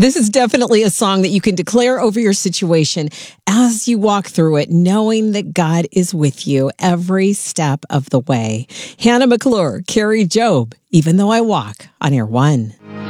This is definitely a song that you can declare over your situation as you walk through it, knowing that God is with you every step of the way. Hannah McClure, Carrie Job, Even Though I Walk, on Air One.